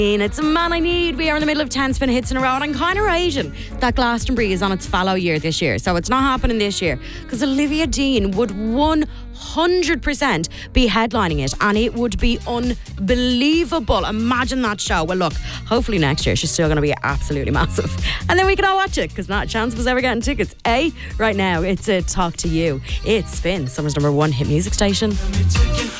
It's a man I need. We are in the middle of 10 spin hits in a row, and I'm kind of raging that Glastonbury is on its fallow year this year. So it's not happening this year because Olivia Dean would 100% be headlining it, and it would be unbelievable. Imagine that show. Well, look, hopefully next year she's still going to be absolutely massive, and then we can all watch it because not a chance of us ever getting tickets. Right now it's a Talk to You. It's Spin, Summer's number one hit music station.